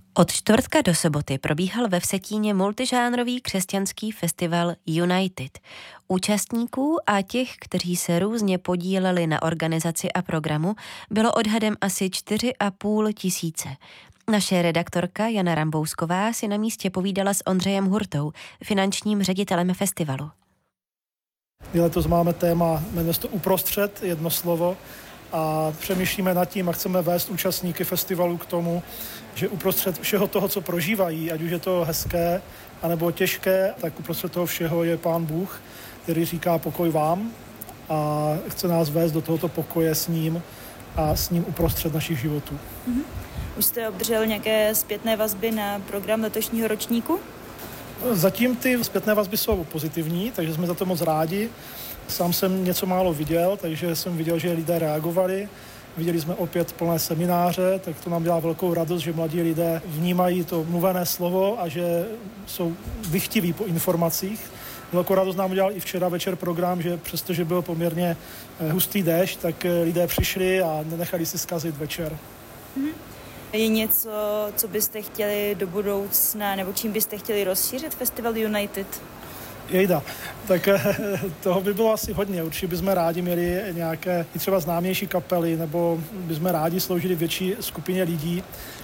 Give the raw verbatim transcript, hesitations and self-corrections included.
Od čtvrtka do soboty probíhal ve Vsetíně multižánrový křesťanský festival United. Účastníků a těch, kteří se různě podíleli na organizaci a programu, bylo odhadem asi čtyři a půl tisíce. Naše redaktorka Jana Rambousková si na místě povídala s Ondřejem Hurtou, finančním ředitelem festivalu. Letos máme téma, jmenuje se to Uprostřed, jedno slovo, a přemýšlíme nad tím a chceme vést účastníky festivalu k tomu, že uprostřed všeho toho, co prožívají, ať už je to hezké, anebo těžké, tak uprostřed toho všeho je Pán Bůh, který říká pokoj vám a chce nás vést do tohoto pokoje s ním a s ním uprostřed našich životů. Mm-hmm. Už jste obdržel nějaké zpětné vazby na program letošního ročníku? Zatím ty zpětné vazby jsou pozitivní, takže jsme za to moc rádi. Sám jsem něco málo viděl, takže jsem viděl, že lidé reagovali. Viděli jsme opět plné semináře, tak to nám dělá velkou radost, že mladí lidé vnímají to mluvené slovo a že jsou vychtiví po informacích. Velkou radost nám udělal i včera večer program, že přestože byl poměrně hustý déšť, tak lidé přišli a nenechali si zkazit večer. Mm-hmm. Je něco, co byste chtěli do budoucna, nebo čím byste chtěli rozšířit Festival United? Jejda, tak toho by bylo asi hodně. Určitě bychom rádi měli nějaké i třeba známější kapely, nebo bychom rádi sloužili větší skupině lidí.